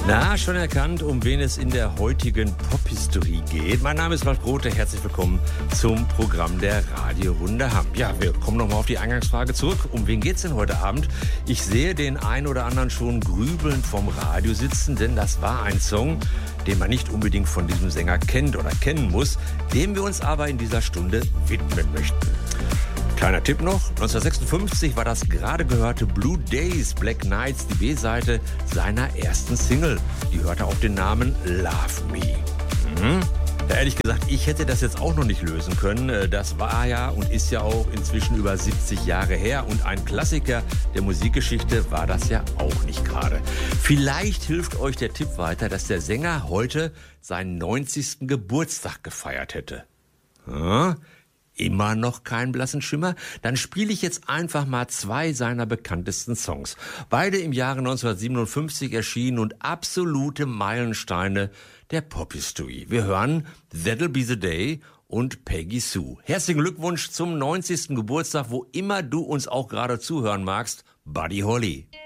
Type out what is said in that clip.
Na, schon erkannt, um wen es in der heutigen Pophistorie geht. Mein Name ist Ralf Grote, herzlich willkommen zum Programm der Radiorunde Hamm. Ja, wir kommen nochmal auf die Eingangsfrage zurück. Um wen geht's denn heute Abend? Ich sehe den einen oder anderen schon grübelnd vom Radio sitzen, denn das war ein Song, den man nicht unbedingt von diesem Sänger kennt oder kennen muss, dem wir uns aber in dieser Stunde widmen möchten. Kleiner Tipp noch, 1956 war das gerade gehörte Blue Days Black Nights die B-Seite seiner ersten Single. Die hörte auf den Namen Love Me. Ja, ehrlich gesagt, ich hätte das jetzt auch noch nicht lösen können. Das war ja und ist ja auch inzwischen über 70 Jahre her. Und ein Klassiker der Musikgeschichte war das ja auch nicht gerade. Vielleicht hilft euch der Tipp weiter, dass der Sänger heute seinen 90. Geburtstag gefeiert hätte. Immer noch keinen blassen Schimmer? Dann spiele ich jetzt einfach mal zwei seiner bekanntesten Songs. Beide im Jahre 1957 erschienen und absolute Meilensteine der Pophistorie. Wir hören That'll Be the Day und Peggy Sue. Herzlichen Glückwunsch zum 90. Geburtstag, wo immer du uns auch gerade zuhören magst, Buddy Holly.